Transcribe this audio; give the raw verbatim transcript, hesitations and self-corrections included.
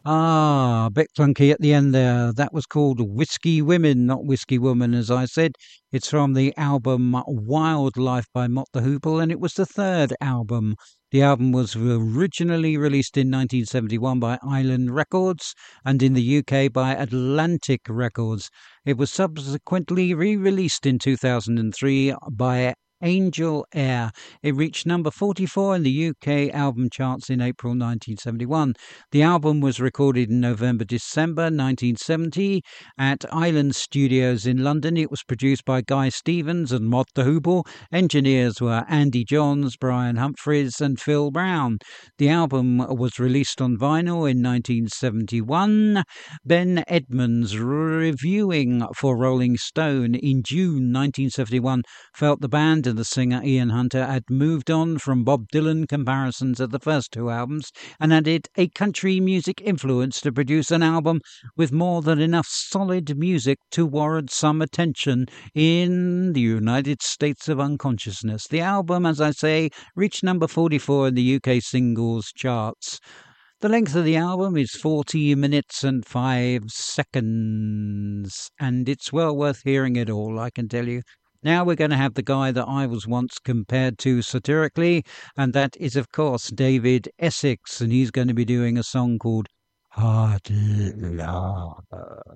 Ah, a bit clunky at the end there. That was called Whiskey Women, not Whiskey Woman, as I said. It's from the album Wildlife by Mott the Hoople, and it was the third album. The album was originally released in nineteen seventy-one by Island Records and in the U K by Atlantic Records. It was subsequently re released in two thousand three by Angel Air. It reached number forty-four in the U K album charts in April nineteen seventy-one. The album was recorded in November December nineteen seventy at Island Studios in London. It was produced by Guy Stevens and Mott the Hoople. Engineers were Andy Johns, Brian Humphreys, and Phil Brown. The album was released on vinyl in nineteen seventy-one. Ben Edmonds, reviewing for Rolling Stone in June nineteen seventy-one, felt the band and the singer Ian Hunter had moved on from Bob Dylan comparisons of the first two albums and added a country music influence to produce an album with more than enough solid music to warrant some attention in the United States of Unconsciousness. The album, as I say, reached number forty-four in the U K singles charts. The length of the album is forty minutes and five seconds, and it's well worth hearing it all, I can tell you. Now we're going to have the guy that I was once compared to satirically, and that is, of course, David Essex, and he's going to be doing a song called Hard Love.